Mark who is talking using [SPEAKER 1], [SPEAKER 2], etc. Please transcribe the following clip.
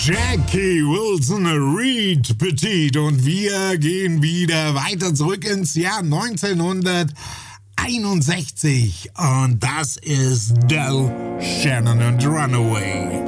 [SPEAKER 1] Jackie Wilson Reed Petit und wir gehen wieder weiter zurück ins Jahr 1961 und das ist Del Shannon und Runaway.